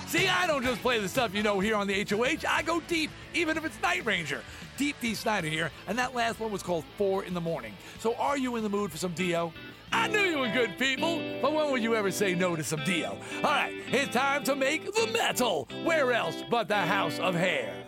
See, I don't just play the stuff you know here on the HOH. I go deep, even if it's Night Ranger. Deep D. Snyder here, and that last one was called 4 in the Morning. So are you in the mood for some Dio? I knew you were good people, but when would you ever say no to some Dio? All right, it's time to make the metal. Where else but the House of Hair?